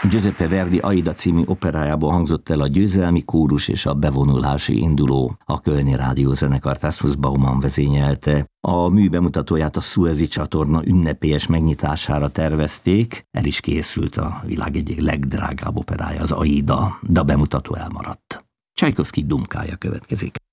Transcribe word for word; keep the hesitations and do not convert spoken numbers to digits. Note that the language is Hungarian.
Giuseppe Verdi Aida című operájából hangzott el a győzelmi kórus és a bevonulási induló. A Kölni Rádiózenekar Tassos Baumann vezényelte. A mű bemutatóját a Szuezi csatorna ünnepélyes megnyitására tervezték, el is készült a világ egyik legdrágább operája, az Aida, de a bemutató elmaradt. Csajkovszky Dumkája következik.